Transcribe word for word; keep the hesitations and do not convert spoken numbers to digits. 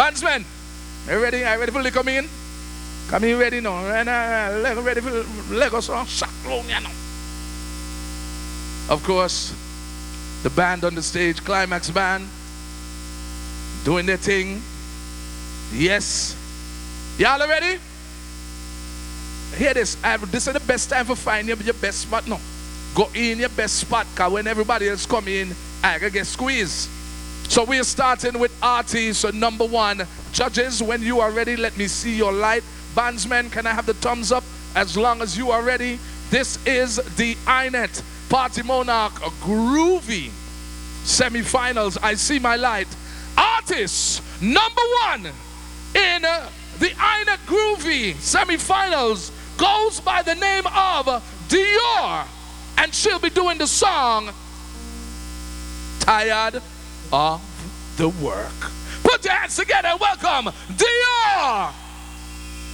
Bandsmen, are you ready? Are you ready for the come in? Come in ready now. And uh, ready for Lego song? Shut down, you know. Of course, the band on the stage, Climax Band, doing their thing. Yes. Y'all are ready? Hear this. I have, this is the best time for finding your, your best spot now. Go in your best spot, because when everybody else come in, I can get squeezed. So we are starting with artists. So number one, judges, when you are ready, let me see your light. Bandsmen, can I have the thumbs up as long as you are ready? This is the I N E T Party Monarch Groovy semifinals. I see my light. Artist number one in uh, the I N E T Groovy semifinals goes by the name of Dior, and she'll be doing the song Tired of the Work. Put your hands together. Welcome, Dior.